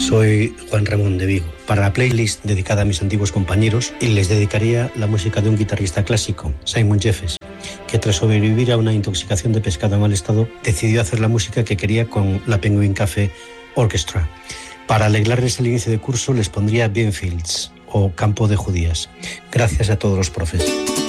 Soy Juan Ramón de Vigo. Para la playlist dedicada a mis antiguos compañeros, les dedicaría la música de un guitarrista clásico, Simon Jeffers, que tras sobrevivir a una intoxicación de pescado en mal estado, decidió hacer la música que quería con la Penguin Cafe Orchestra. Para alegrarles el inicio de curso les pondría Beanfields o Campo de Judías. Gracias a todos los profes.